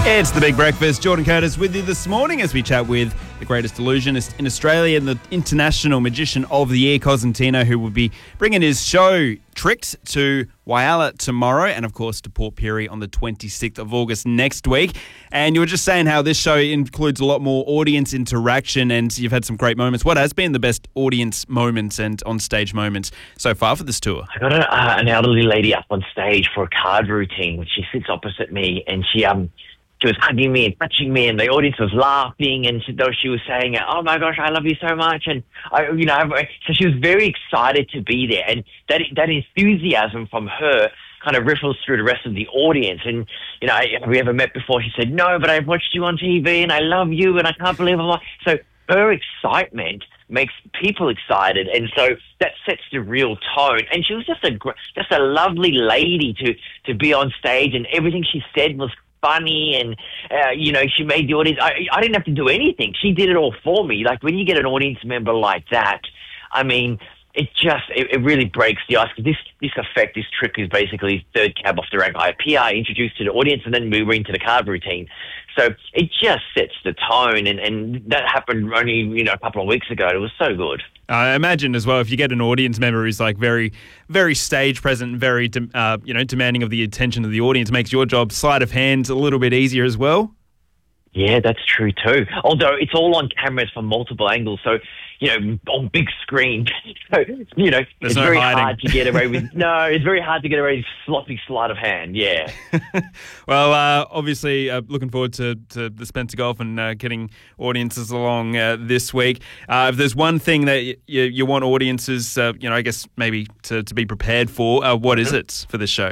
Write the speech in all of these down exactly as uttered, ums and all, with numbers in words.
It's The Big Breakfast. Jordan Curtis with you this morning as we chat with the greatest illusionist in Australia and the international magician of the year, Cosentino, who will be bringing his show Tricks to Whyalla tomorrow and, of course, to Port Pirie on the twenty-sixth of August next week. And you were just saying how this show includes a lot more audience interaction and you've had some great moments. What has been the best audience moments and on-stage moments so far for this tour? I got a, uh, an elderly lady up on stage for a card routine, which she sits opposite me, and she um she was hugging me and touching me, and the audience was laughing, and she, though she was saying, "Oh my gosh, I love you so much," and I, you know, I, so she was very excited to be there, and that that enthusiasm from her kind of ripples through the rest of the audience. And you know, have we ever met before? She said, "No, but I've watched you on T V, and I love you, and I can't believe I'm." So her excitement makes people excited, and so that sets the real tone. And she was just a gr- just a lovely lady to to be on stage, and everything she said was funny, and uh, you know, she made the audience. I, I didn't have to do anything. She did it all for me. Like when you get an audience member like that, I mean, it just it, it really breaks the ice. This this effect, this trick is basically third cab off the rank. I appear, I introduce to the audience, and then move into the card routine. So it just sets the tone, and, and that happened only you know a couple of weeks ago. It was so good. I imagine as well, if you get an audience member who's like very, very stage present, very uh, you know demanding of the attention of the audience, makes your job sleight of hand a little bit easier as well. Yeah, that's true too. Although it's all on cameras from multiple angles, so you know, on big screen. So you know, There's it's no very hiding. hard to get away with. No, it's very hard to get away with sloppy sleight of hand. Yeah. Well, uh, obviously, uh, looking forward to, to the Spencer Golf and uh, getting audiences along uh, this week. Uh, if there's one thing that y- you, you want audiences, uh, you know, I guess maybe to, to be prepared for, uh, what is it for this show?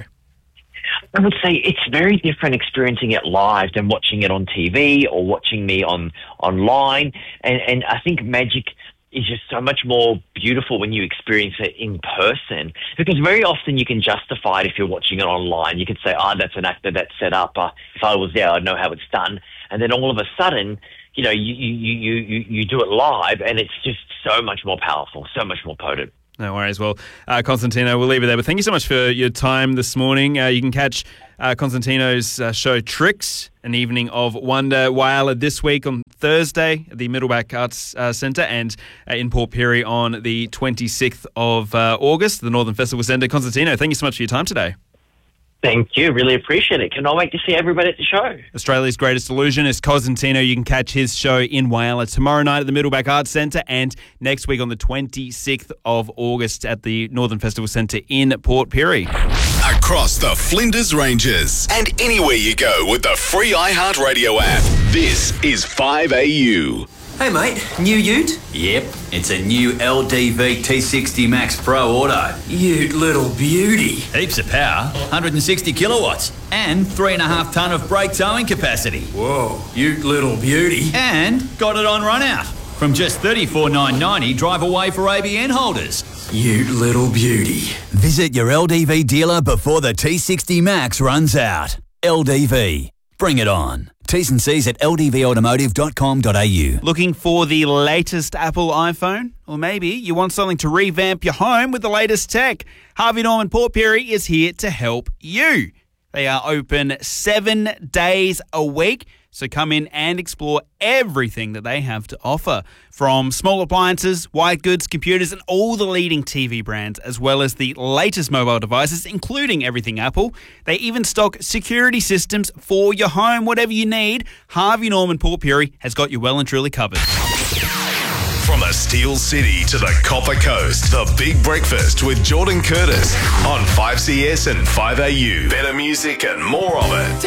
I would say it's very different experiencing it live than watching it on T V or watching me on online. And, and I think magic is just so much more beautiful when you experience it in person, because very often you can justify it if you're watching it online. You could say, oh, that's an actor that's set up. Uh, if I was there, I'd know how it's done. And then all of a sudden, you know, you, you, you, you, you do it live, and it's just so much more powerful, so much more potent. No worries. Well, uh, Cosentino, we'll leave it there. But thank you so much for your time this morning. Uh, you can catch uh, Cosentino's uh, show Tricks, an evening of wonder, Whyalla this week on Thursday at the Middleback Arts uh, Centre, and uh, in Port Pirie on the twenty-sixth of uh, August, the Northern Festival Centre. Cosentino, thank you so much for your time today. Thank you. Really appreciate it. Cannot wait to see everybody at the show. Australia's greatest illusionist, Cosentino. You can catch his show in Whyalla tomorrow night at the Middleback Arts Centre and next week on the twenty-sixth of August at the Northern Festival Centre in Port Pirie. Across the Flinders Ranges and anywhere you go with the free iHeartRadio app. This is five A U. Hey mate, new ute? Yep, it's a new L D V T sixty Max Pro Auto. Ute little beauty. Heaps of power, one hundred sixty kilowatts, and three and a half tonne of brake towing capacity. Whoa, ute little beauty. And got it on run out. From just thirty-four thousand nine hundred ninety dollars, drive away for A B N holders. Ute little beauty. Visit your L D V dealer before the T sixty Max runs out. L D V, bring it on. T's and C's at l d v automotive dot com dot a u. Looking for the latest Apple iPhone? Or maybe you want something to revamp your home with the latest tech? Harvey Norman Port Pirie is here to help you. They are open seven days a week, so come in and explore everything that they have to offer. From small appliances, white goods, computers, and all the leading T V brands, as well as the latest mobile devices, including everything Apple. They even stock security systems for your home. Whatever you need, Harvey Norman Port Pirie has got you well and truly covered. From the Steel City to the Copper Coast, the Big Breakfast with Jordan Curtis on five C S and five A U. Better music and more of it.